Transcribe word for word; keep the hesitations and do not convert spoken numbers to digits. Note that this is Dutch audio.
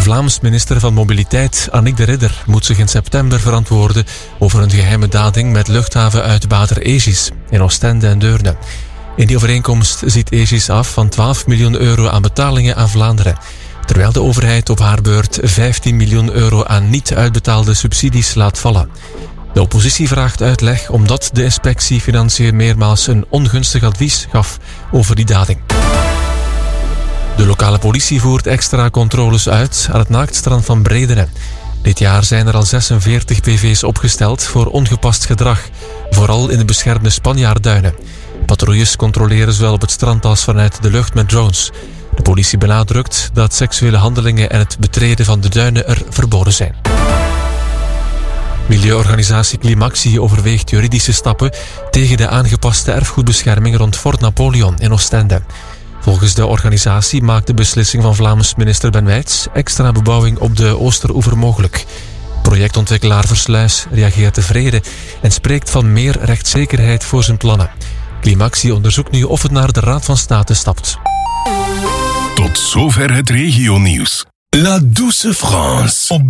Vlaams minister van Mobiliteit Annick de Ridder moet zich in september verantwoorden over een geheime dading met luchthavenuitbater Aegis in Oostende en Deurne. In die overeenkomst ziet Aegis af van twaalf miljoen euro aan betalingen aan Vlaanderen, terwijl de overheid op haar beurt vijftien miljoen euro aan niet uitbetaalde subsidies laat vallen. De oppositie vraagt uitleg omdat de inspectie Financiën meermaals een ongunstig advies gaf over die dading. De lokale politie voert extra controles uit aan het naaktstrand van Bredene. Dit jaar zijn er al zesenveertig P V's opgesteld voor ongepast gedrag, vooral in de beschermde Spanjaardduinen. Patrouilles controleren zowel op het strand als vanuit de lucht met drones. De politie benadrukt dat seksuele handelingen en het betreden van de duinen er verboden zijn. Milieuorganisatie Climaxi overweegt juridische stappen tegen de aangepaste erfgoedbescherming rond Fort Napoleon in Oostende. Volgens de organisatie maakt de beslissing van Vlaams minister Ben Wijts extra bebouwing op de Oosteroever mogelijk. Projectontwikkelaar Versluis reageert tevreden en spreekt van meer rechtszekerheid voor zijn plannen. Climaxi onderzoekt nu of het naar de Raad van State stapt. Tot zover het regionieuws. La Douce France.